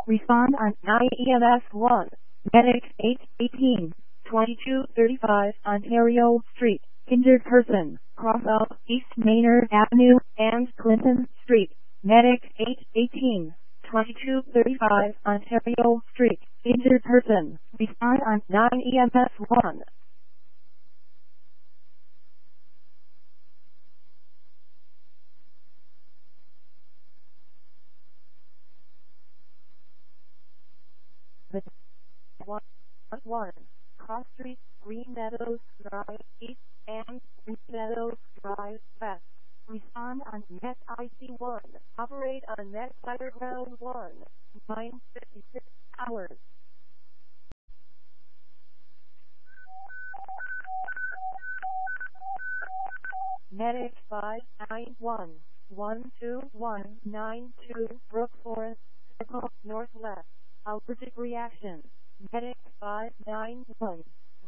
Respond on 9 EMS 1. Medic 818, 2235 Ontario Street. Injured person, cross out East Maynard Avenue and Clinton Street. Medic 818, 2235 Ontario Street. Injured person, respond on 9 EMS 1. One, Cross Street, Green Meadows Drive East and Green Meadows Drive West. Respond on Met IC1. Operate on Met Fireground 1. 9:56 hours. Medic 591 12192 Brook Forest Circle Northwest. Allergic reaction. Medic 591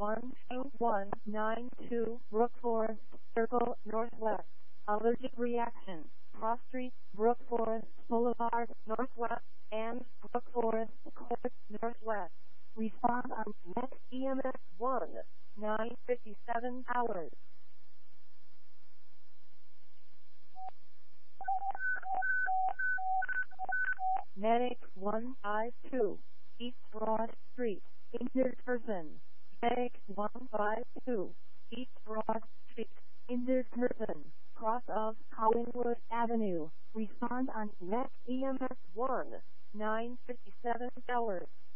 12192 Brook Forest Circle Northwest. Allergic reaction. Cross Street, Brook Forest Boulevard Northwest and Brook Forest Court Northwest. Respond on next EMS 1. 9:57 hours. Medic 152 East Broad Street. Injured person. Medic 152 East Broad Street. Injured person. Cross of Collingwood Avenue. Respond on next EMS 1. 9:57 hours.